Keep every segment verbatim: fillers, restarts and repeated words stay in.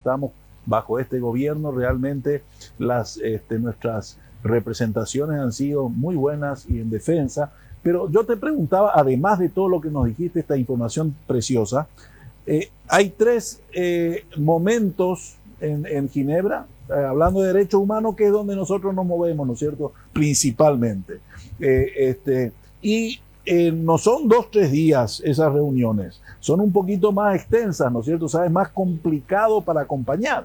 estamos bajo este gobierno, realmente las, este, nuestras representaciones han sido muy buenas y en defensa. Pero yo te preguntaba, además de todo lo que nos dijiste, esta información preciosa, eh, hay tres eh, momentos en, en Ginebra, eh, hablando de derechos humanos, que es donde nosotros nos movemos, ¿no es cierto?, principalmente. Eh, este, y eh, no son dos, tres días esas reuniones, son un poquito más extensas, ¿no es cierto?, o sea, es más complicado para acompañar.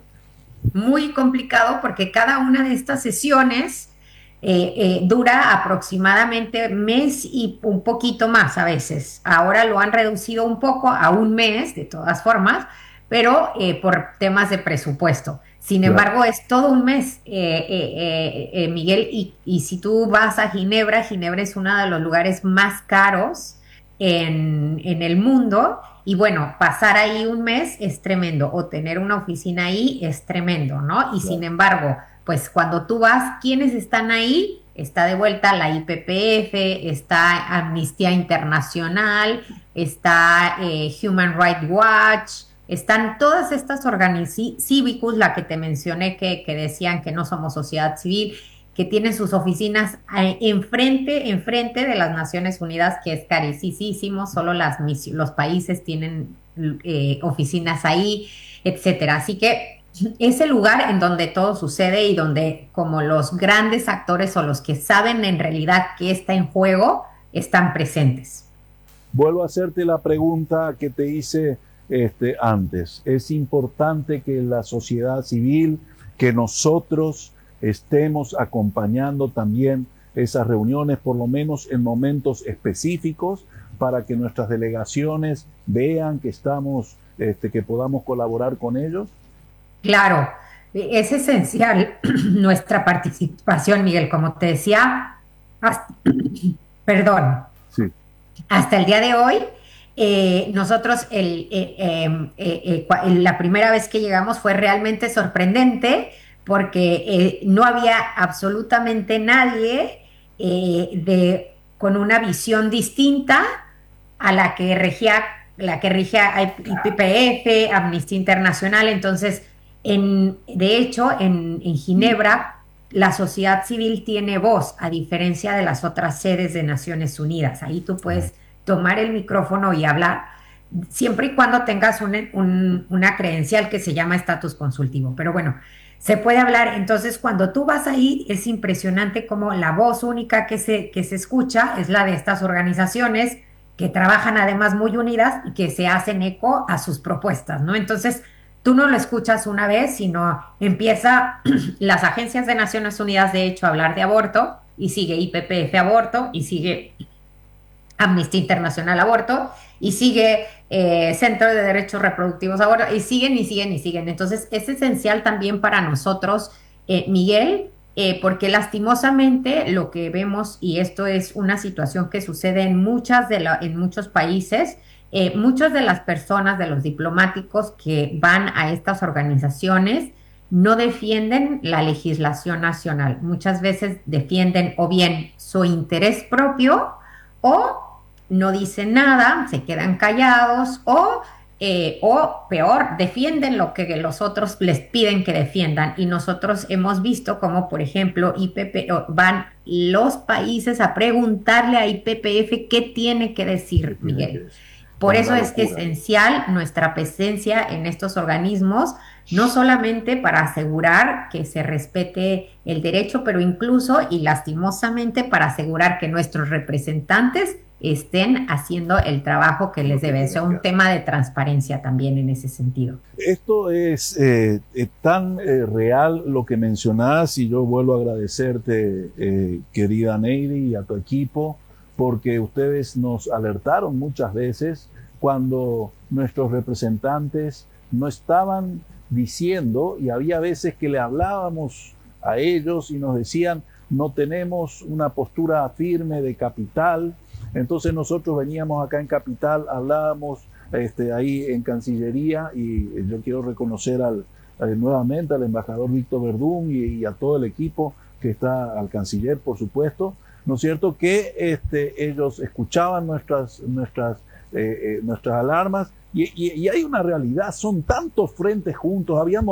Muy complicado porque cada una de estas sesiones eh, eh, dura aproximadamente mes y un poquito más a veces. Ahora lo han reducido un poco a un mes, de todas formas, pero eh, por temas de presupuesto. Sin Claro. embargo, es todo un mes, eh, eh, eh, eh, Miguel, y, y si tú vas a Ginebra, Ginebra es uno de los lugares más caros en, en el mundo. Y bueno, pasar ahí un mes es tremendo, o tener una oficina ahí es tremendo, ¿no? Y sin Claro. embargo, pues cuando tú vas, ¿quiénes están ahí? Está de vuelta la I P P F, está Amnistía Internacional, está eh, Human Rights Watch, están todas estas organizaciones, Civicus, la que te mencioné que, que decían que no somos sociedad civil, que tienen sus oficinas eh, enfrente, enfrente de las Naciones Unidas, que es carísimo, solo las, los países tienen eh, oficinas ahí, etcétera. Así que es el lugar en donde todo sucede y donde como los grandes actores o los que saben en realidad qué está en juego, están presentes. Vuelvo a hacerte la pregunta que te hice este, antes. Es importante que la sociedad civil, que nosotros estemos acompañando también esas reuniones, por lo menos en momentos específicos, para que nuestras delegaciones vean que estamos, este, que podamos colaborar con ellos. Claro, es esencial nuestra participación, Miguel, como te decía, hasta, perdón, Sí. hasta el día de hoy, eh, nosotros el, eh, eh, eh, eh, la primera vez que llegamos fue realmente sorprendente porque eh, no había absolutamente nadie eh, de, con una visión distinta a la que regía, la que regía I P P F, Amnistía Internacional. Entonces, en, de hecho, en, en Ginebra, la sociedad civil tiene voz, a diferencia de las otras sedes de Naciones Unidas. Ahí tú puedes tomar el micrófono y hablar, siempre y cuando tengas un, un, una credencial que se llama estatus consultivo. Pero bueno, se puede hablar. Entonces, cuando tú vas ahí, es impresionante cómo la voz única que se, que se escucha es la de estas organizaciones que trabajan además muy unidas y que se hacen eco a sus propuestas, ¿no? Entonces, tú no lo escuchas una vez, sino empieza las agencias de Naciones Unidas, de hecho, a hablar de aborto, y sigue I P P F aborto, y sigue Amnistía Internacional aborto, y sigue eh, Centro de Derechos Reproductivos aborto, y siguen y siguen y siguen. Entonces, es esencial también para nosotros, eh, Miguel, eh, porque lastimosamente lo que vemos, y esto es una situación que sucede en, muchas de la, en muchos países, eh, muchas de las personas, de los diplomáticos que van a estas organizaciones, no defienden la legislación nacional. Muchas veces defienden o bien su interés propio o no dicen nada, se quedan callados o, eh, o peor, defienden lo que los otros les piden que defiendan. Y nosotros hemos visto como, por ejemplo, I P P, van los países a preguntarle a I P P F qué tiene que decir, Miguel. Por Es eso una es locura. esencial nuestra presencia en estos organismos, no solamente para asegurar que se respete el derecho, pero incluso y lastimosamente para asegurar que nuestros representantes estén haciendo el trabajo que Lo les que debe. Es tienen que un hacer. tema de transparencia también en ese sentido. Esto es eh, eh, tan eh, real lo que mencionás, y yo vuelvo a agradecerte, eh, querida Neidi, y a tu equipo, porque ustedes nos alertaron muchas veces cuando nuestros representantes no estaban diciendo, y había veces que le hablábamos a ellos y nos decían, no tenemos una postura firme de capital. Entonces nosotros veníamos acá en Capital, hablábamos este, ahí en Cancillería, y yo quiero reconocer al, eh, nuevamente al embajador Víctor Verdún y, y a todo el equipo que está, al canciller, por supuesto, ¿no es cierto?, que este, ellos escuchaban nuestras, nuestras, eh, eh, nuestras alarmas, y, y, y hay una realidad, son tantos frentes juntos, habíamos